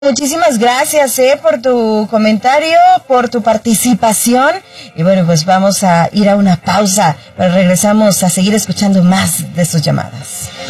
Muchísimas gracias por tu comentario, por tu participación. Y bueno, pues vamos a ir a una pausa, pero regresamos a seguir escuchando más de sus llamadas.